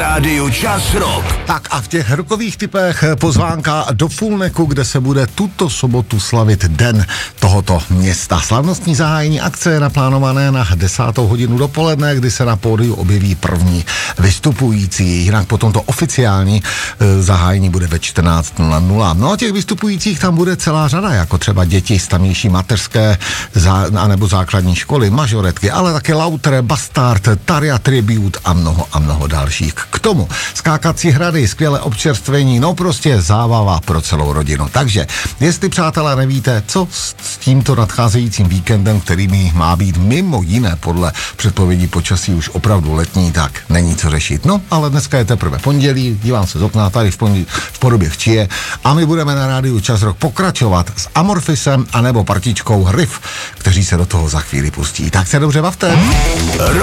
rádiu Čas Rock. Tak a v těch rokových typech pozvánka do Fulneku, kde se bude tuto sobotu slavit den tohoto města. Slavnostní zahájení akce je naplánované na 10. hodinu dopoledne, kdy se na pódiu objeví první vystupující. Jinak potom to oficiální zahájení bude ve 14:00. No a těch vystupujících tam bude celá řada, jako třeba děti z tamnější mateřské anebo základní školy, mažoretky, ale také Lauter, Bastard, Taria Tribute a mnoho dalších. K tomu skákací hrady, skvělé občerstvení, no prostě zábava pro celou rodinu. Takže, jestli přátelé nevíte, co s tímto nadcházejícím víkendem, který má být mimo jiné podle předpovědí počasí už opravdu letní, tak není co řešit. No, ale dneska je teprve pondělí, dívám se z okna tady v podobě chčije a my budeme na rádiu Čas Rock pokračovat s Amorfisem anebo partičkou Riff, kteří se do toho za chvíli pustí. Tak se dobře bavte.